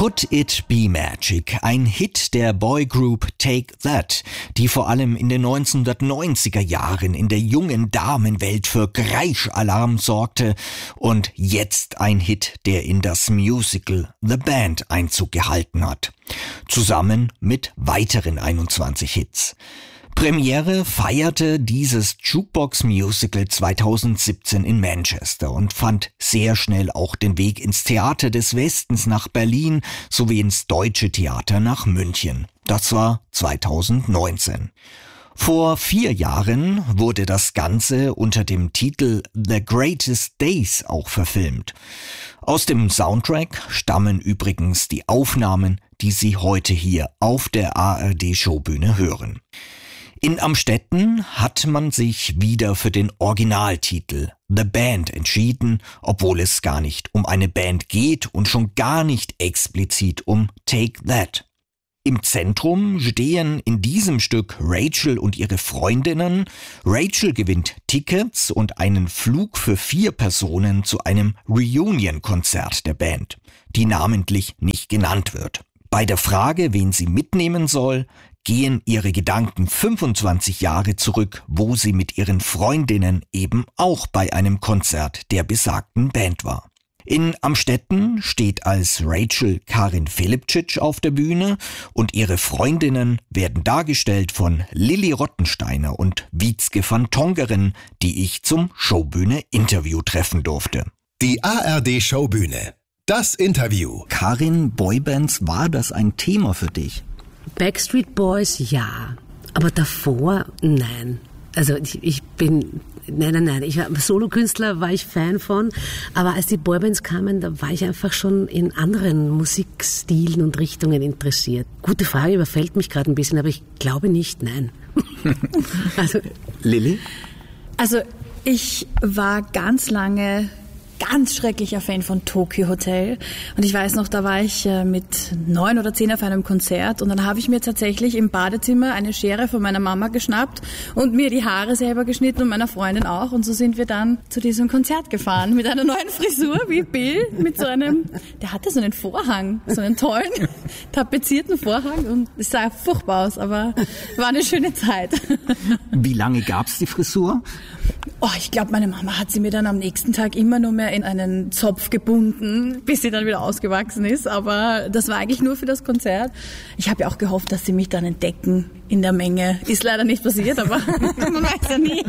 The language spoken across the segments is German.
Could It Be Magic, ein Hit der Boygroup Take That, die vor allem in den 1990er Jahren in der jungen Damenwelt für Kreischalarm sorgte und jetzt ein Hit, der in das Musical The Band Einzug gehalten hat. Zusammen mit weiteren 21 Hits. Premiere feierte dieses Jukebox-Musical 2017 in Manchester und fand sehr schnell auch den Weg ins Theater des Westens nach Berlin sowie ins Deutsche Theater nach München. Das war 2019. Vor 4 Jahren wurde das Ganze unter dem Titel The Greatest Days auch verfilmt. Aus dem Soundtrack stammen übrigens die Aufnahmen, die Sie heute hier auf der ARD-Showbühne hören. In Amstetten hat man sich wieder für den Originaltitel The Band entschieden, obwohl es gar nicht um eine Band geht und schon gar nicht explizit um Take That. Im Zentrum stehen in diesem Stück Rachel und ihre Freundinnen. Rachel gewinnt Tickets und einen Flug für 4 Personen zu einem Reunion-Konzert der Band, die namentlich nicht genannt wird. Bei der Frage, wen sie mitnehmen soll, gehen ihre Gedanken 25 Jahre zurück, wo sie mit ihren Freundinnen eben auch bei einem Konzert der besagten Band war. In Amstetten steht als Rachel Karin Filipčić auf der Bühne und ihre Freundinnen werden dargestellt von Lilly Rottensteiner und Wietske van Tongeren, die ich zum Showbühne-Interview treffen durfte. Die ARD-Showbühne. Das Interview. Karin, Boybands, war das ein Thema für dich? Backstreet Boys, ja. Aber davor, nein. Also Nein. Ich war Solokünstler, war ich Fan von. Aber als die Boybands kamen, da war ich einfach schon in anderen Musikstilen und Richtungen interessiert. Gute Frage, überfällt mich gerade ein bisschen, aber ich glaube nicht, nein. Lilly? Also ich war ganz lange ganz schrecklicher Fan von Tokio Hotel. Und ich weiß noch, da war ich mit 9 oder 10 auf einem Konzert und dann habe ich mir tatsächlich im Badezimmer eine Schere von meiner Mama geschnappt und mir die Haare selber geschnitten und meiner Freundin auch. Und so sind wir dann zu diesem Konzert gefahren mit einer neuen Frisur wie Bill, mit so einem, der hatte so einen Vorhang, so einen tollen, tapezierten Vorhang und es sah furchtbar aus, aber war eine schöne Zeit. Wie lange gab's die Frisur? Oh, ich glaube, meine Mama hat sie mir dann am nächsten Tag immer nur mehr in einen Zopf gebunden, bis sie dann wieder ausgewachsen ist. Aber das war eigentlich nur für das Konzert. Ich habe ja auch gehofft, dass sie mich dann entdecken in der Menge. Ist leider nicht passiert, aber man weiß ja nie.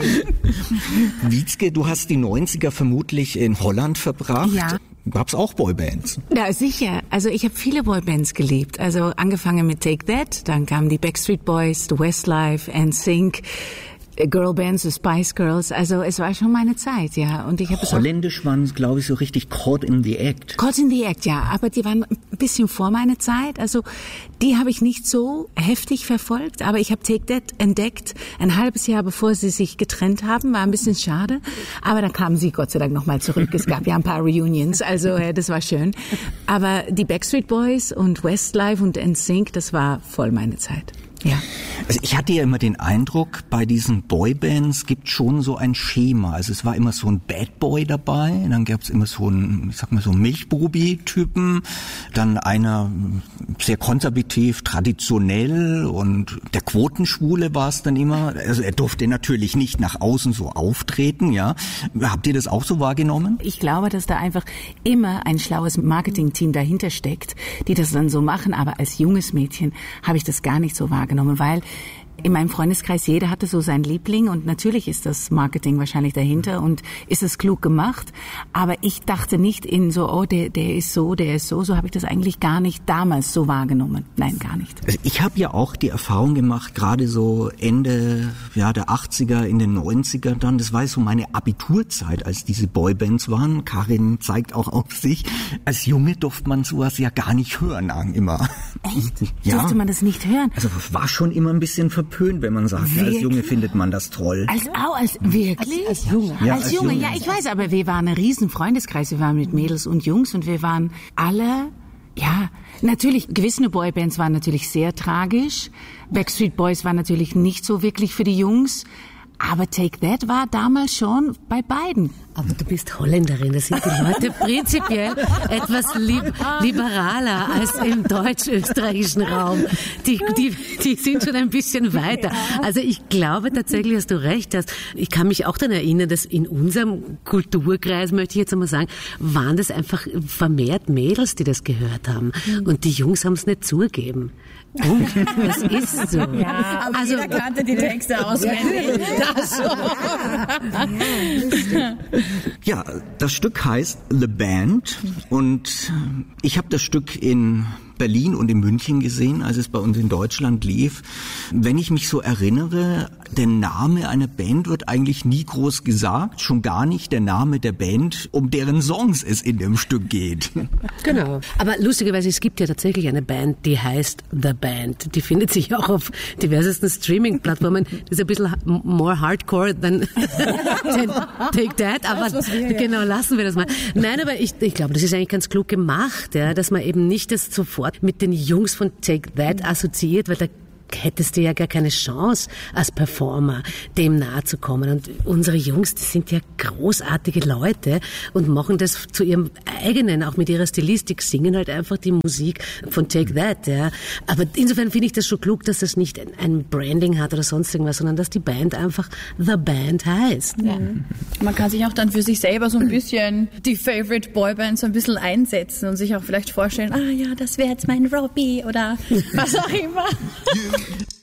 Wietske, du hast die 90er vermutlich in Holland verbracht. Ja. Gab's auch Boybands? Ja, sicher. Also ich habe viele Boybands geliebt. Also angefangen mit Take That, dann kamen die Backstreet Boys, The Westlife, NSYNC, Girlbands, The Spice Girls, also es war schon meine Zeit, ja. Und ich habe Holländisch waren, glaube ich, so richtig Caught in the Act. Caught in the Act, ja, aber die waren ein bisschen vor meiner Zeit, also die habe ich nicht so heftig verfolgt, aber ich habe Take That entdeckt, ein halbes Jahr bevor sie sich getrennt haben, war ein bisschen schade, aber dann kamen sie Gott sei Dank nochmal zurück, es gab ja ein paar Reunions, also das war schön, aber die Backstreet Boys und Westlife und NSYNC, das war voll meine Zeit. Ja. Also ich hatte ja immer den Eindruck, bei diesen Boybands gibt schon so ein Schema. Also es war immer so ein Bad Boy dabei, dann gab es immer so einen, ich sag mal so Milchbubi-Typen, dann einer sehr konservativ, traditionell und der Quotenschwule war es dann immer. Also er durfte natürlich nicht nach außen so auftreten, ja. Habt ihr das auch so wahrgenommen? Ich glaube, dass da einfach immer ein schlaues Marketingteam dahinter steckt, die das dann so machen, aber als junges Mädchen habe ich das gar nicht so wahrgenommen, weil in meinem Freundeskreis jeder hatte so seinen Liebling und natürlich ist das Marketing wahrscheinlich dahinter und ist es klug gemacht, aber ich dachte nicht in so, oh, der ist so, so habe ich das eigentlich gar nicht damals so wahrgenommen. Nein, gar nicht. Also ich habe ja auch die Erfahrung gemacht, gerade so Ende der 80er, in den 90er dann, das war so meine Abiturzeit, als diese Boybands waren. Karin zeigt auch auf sich, als Junge durfte man sowas ja gar nicht hören immer. Echt? Ja. Durfte man das nicht hören? Also war schon immer ein bisschen verpönt, wenn man sagt, ja, als Junge findet man das toll. Wirklich? Als Junge? Ja, als Junge, ja, ich weiß, aber wir waren ein riesen Freundeskreis, wir waren mit Mädels und Jungs und wir waren alle, ja, natürlich, gewisse Boybands waren natürlich sehr tragisch, Backstreet Boys waren natürlich nicht so wirklich für die Jungs, Aber Take That war damals schon bei beiden. Aber du bist Holländerin, da sind die Leute prinzipiell etwas liberaler als im deutsch-österreichischen Raum. Die sind schon ein bisschen weiter. Also ich glaube tatsächlich, dass du recht hast. Ich kann mich auch daran erinnern, dass in unserem Kulturkreis, möchte ich jetzt einmal sagen, waren das einfach vermehrt Mädels, die das gehört haben. Und die Jungs haben es nicht zugegeben. Und das ist so. Ja, aber jeder kannte die Texte auswendig. Ja, das Stück heißt The Band und ich habe das Stück in Berlin und in München gesehen, als es bei uns in Deutschland lief. Wenn ich mich so erinnere, der Name einer Band wird eigentlich nie groß gesagt, schon gar nicht der Name der Band, um deren Songs es in dem Stück geht. Genau. Aber lustigerweise, es gibt ja tatsächlich eine Band, die heißt The Band. Die findet sich auch auf diversesten Streaming-Plattformen. Das ist ein bisschen more hardcore than Take That, aber genau, lassen wir das mal. Nein, aber ich glaube, das ist eigentlich ganz klug gemacht, ja, dass man eben nicht das sofort mit den Jungs von Take That assoziiert, weil da hättest du ja gar keine Chance als Performer, dem nahe zu kommen. Und unsere Jungs, die sind ja großartige Leute und machen das zu ihrem eigenen, auch mit ihrer Stilistik, singen halt einfach die Musik von Take That. Ja. Aber insofern finde ich das schon klug, dass das nicht ein Branding hat oder sonst irgendwas, sondern dass die Band einfach The Band heißt. Ja. Man kann sich auch dann für sich selber so ein bisschen die Favorite Boyband so ein bisschen einsetzen und sich auch vielleicht vorstellen, das wäre jetzt mein Robbie oder was auch immer.